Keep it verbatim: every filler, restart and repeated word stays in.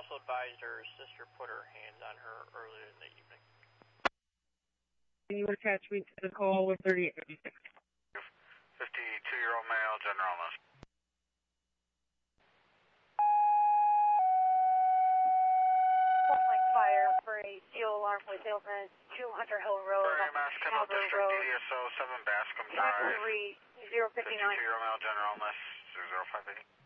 also advised her sister put her hands on her earlier in the evening. Can you attach me to the call with thirty-eight fifty-six? fifty-two-year-old male, general illness. Point fire for a steel alarm with salesman, two Hunter Hill Road, Prairie Mass, Kendall District, Road, D S O seven Bascom Drive. three zero fifty-nine. fifty-two-year-old male, general illness, zero zero five eight.